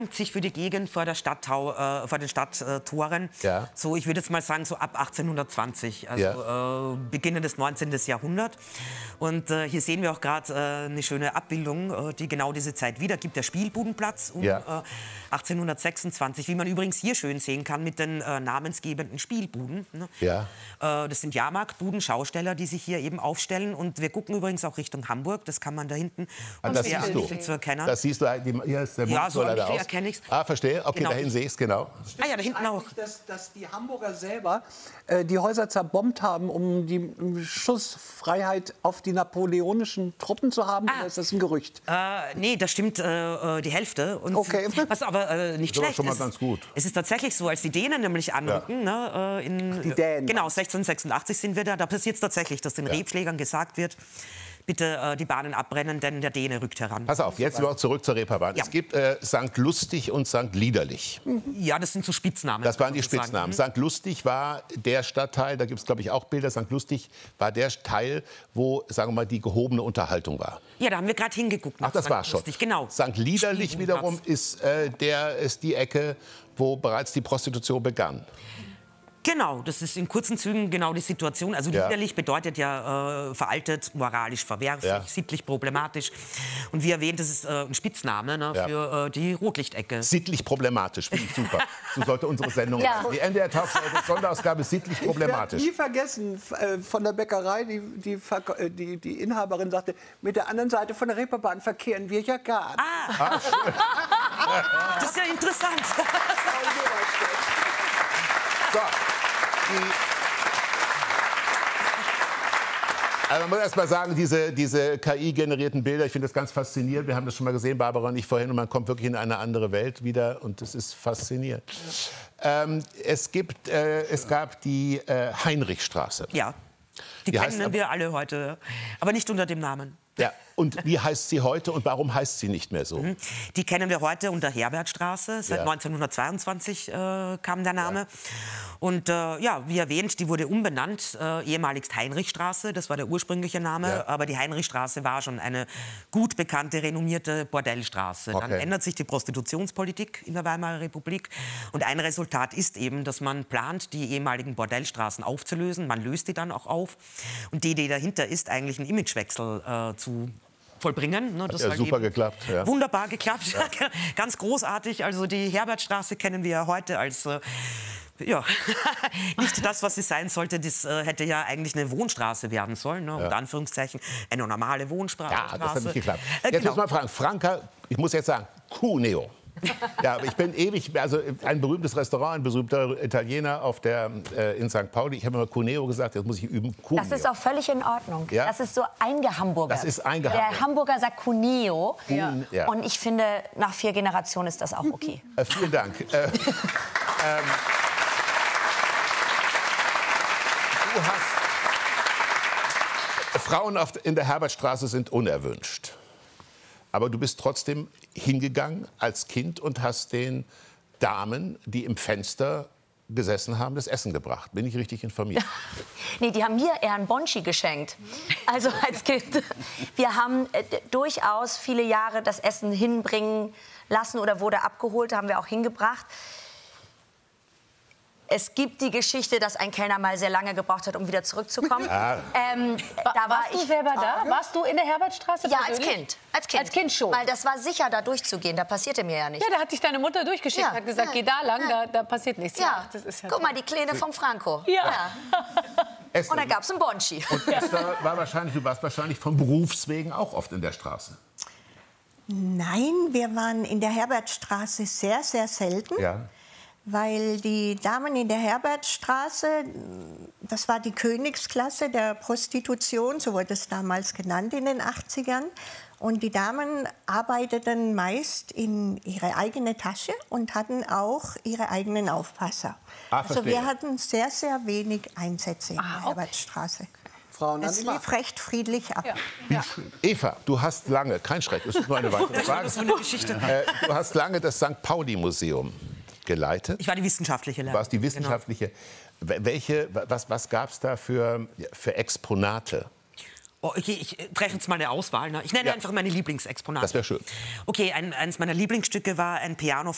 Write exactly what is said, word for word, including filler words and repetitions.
sich für die Gegend vor, der Stadttau, äh, vor den Stadttoren. Ja. So, ich würde jetzt mal sagen, so ab achtzehnhundertzwanzig, also ja. äh, Beginnen des neunzehnten. Jahrhunderts. Und äh, hier sehen wir auch gerade äh, eine schöne Abbildung, äh, die genau diese Zeit wiedergibt. Der Spielbudenplatz um ja. äh, achtzehnhundertsechsundzwanzig, wie man übrigens hier schön sehen kann mit den äh, namensgebenden Spielbuden. Ne? Ja. Äh, das sind Jahrmarktbuden, Schausteller, die sich hier eben aufstellen. Und wir gucken übrigens auch Richtung Hamburg. Das kann man da hinten ah, das siehst du. zu erkennen. Das siehst du, hier ist der ja, so leider aus. erkenne ich's. Ah, verstehe. Okay, genau. dahin sehe ich es, genau. Ah ja, da hinten auch. Dass, dass die Hamburger selber äh, die Häuser zerbombt haben, um die um Schussfreiheit auf die napoleonischen Truppen zu haben? Ah. Oder ist das ein Gerücht? Äh, nee, das stimmt äh, die Hälfte. Und okay. Was aber äh, nicht das schlecht schon mal ist. ganz gut. Es ist tatsächlich so, als die Dänen nämlich anrücken, ja. ne, äh, in, Ach, die Dänen. Genau, sechzehnhundertsechsundachtzig sind wir da. Da passiert es tatsächlich, dass den ja. Rebschlägern gesagt wird, bitte äh, die Bahnen abbrennen, denn der Däne rückt heran. Pass auf, jetzt noch zurück zur Reeperbahn. Ja. Es gibt äh, Sankt Lustig und Sankt Liederlich. Ja, das sind so Spitznamen. Das waren die Spitznamen. Sankt Lustig war der Stadtteil, da gibt es, glaube ich, auch Bilder. Sankt Lustig war der Teil, wo, sagen wir mal, die gehobene Unterhaltung war. Ja, da haben wir gerade hingeguckt. Ach, das war schon. Genau. Sankt Liederlich wiederum ist, äh, der, ist die Ecke, wo bereits die Prostitution begann. Genau, das ist in kurzen Zügen genau die Situation. Also ja. liederlich bedeutet ja äh, veraltet, moralisch verwerflich, ja. sittlich problematisch. Und wie erwähnt, das ist äh, ein Spitzname ne, ja. für äh, die Rotlichtecke. Sittlich problematisch, finde ich super. So sollte unsere Sendung ja. sein. Die N D R-Sonnterausgabe sittlich problematisch. Ich werde nie vergessen, äh, von der Bäckerei, die, die, die, die Inhaberin sagte, mit der anderen Seite von der Reeperbahn verkehren wir ja gar nicht. Ah, ah das ist ja interessant. So, die, also man muss erst mal sagen, diese, diese K I-generierten Bilder, ich finde das ganz faszinierend. Wir haben das schon mal gesehen, Barbara und ich vorhin, und man kommt wirklich in eine andere Welt wieder und das ist faszinierend. Ähm, es, gibt, äh, es gab die äh, Heinrichstraße. Ja, die, die kennen wir alle heute, aber nicht unter dem Namen. Ja, und wie heißt sie heute und warum heißt sie nicht mehr so? Die kennen wir heute unter Herbertstraße. Seit ja. neunzehnhundertzweiundzwanzig äh, kam der Name. Ja. Und äh, ja, wie erwähnt, die wurde umbenannt, äh, ehemaligst Heinrichstraße, das war der ursprüngliche Name. Ja. Aber die Heinrichstraße war schon eine gut bekannte, renommierte Bordellstraße. Okay. Dann ändert sich die Prostitutionspolitik in der Weimarer Republik. Und ein Resultat ist eben, dass man plant, die ehemaligen Bordellstraßen aufzulösen. Man löst die dann auch auf. Und die Idee dahinter ist eigentlich ein Imagewechsel äh, zu vollbringen. Ne, das hat ja super geklappt. Ja. Wunderbar geklappt, ja. Ganz großartig. Also die Herbertstraße kennen wir ja heute als äh, ja, nicht das, was sie sein sollte. Das äh, hätte ja eigentlich eine Wohnstraße werden sollen, ne, ja. unter Anführungszeichen eine normale Wohnstraße. Ja, das hat nicht geklappt. Äh, jetzt genau. muss man fragen, Franka, ich muss jetzt sagen, Cuneo. Ja, ich bin ewig, also ein berühmtes Restaurant, ein berühmter Italiener auf der, äh, in Sankt Pauli. Ich habe immer Cuneo gesagt, jetzt muss ich üben. Cuneo. Das ist auch völlig in Ordnung. Ja? Das ist so eingehamburgert. Das ist eingehamburgert. Der Hamburger sagt Cuneo. Ja. Ja. Und ich finde, nach vier Generationen ist das auch okay. Äh, vielen Dank. äh, ähm, du hast, Frauen auf, in der Herbertstraße sind unerwünscht. Aber du bist trotzdem hingegangen als Kind und hast den Damen, die im Fenster gesessen haben, das Essen gebracht. Bin ich richtig informiert? Nee, die haben mir eher einen Bonschi geschenkt. Also als Kind. Wir haben äh, durchaus viele Jahre das Essen hinbringen lassen oder wurde abgeholt, haben wir auch hingebracht. Es gibt die Geschichte, dass ein Kellner mal sehr lange gebraucht hat, um wieder zurückzukommen. Ah. Ähm, war, da war warst ich du selber da? Warst du in der Herbertstraße? Ja, als persönlich? Kind. als Kind. Als Kind schon? Weil das war sicher, da durchzugehen. Da passierte mir ja nichts. Ja, da hat dich deine Mutter durchgeschickt, Ja, hat gesagt, ja, geh da lang, ja. da, da passiert nichts. Ja, das ist ja guck toll. mal, die Kleine vom Franco. Ja. Ja. Und da gab es einen Bonschi. Und Esther war wahrscheinlich, du warst wahrscheinlich von Berufswegen auch oft in der Straße. Nein, wir waren in der Herbertstraße sehr, sehr selten. Ja. Weil die Damen in der Herbertstraße, das war die Königsklasse der Prostitution, so wurde es damals genannt in den achtzigern. Und die Damen arbeiteten meist in ihre eigene Tasche und hatten auch ihre eigenen Aufpasser. Ah, also verstehe. wir hatten sehr, sehr wenig Einsätze in Ah, der okay. Herbertstraße. Frauen Es lief recht friedlich ab. Ja. Wie Ja. schön. Eva, du hast lange, kein Schreck, es ist nur eine weitere Frage. Das ist so eine Geschichte. Äh, du hast lange das Sankt Pauli-Museum geleitet. Ich war die wissenschaftliche Du Leiterin. warst die wissenschaftliche. Genau. Welche, was was gab es da für, für Exponate? Oh, okay, ich äh, treffe jetzt mal eine Auswahl. Ne? Ich nenne Ja. einfach meine Lieblingsexponate. Das wäre schön. Okay, ein, eines meiner Lieblingsstücke war ein Piano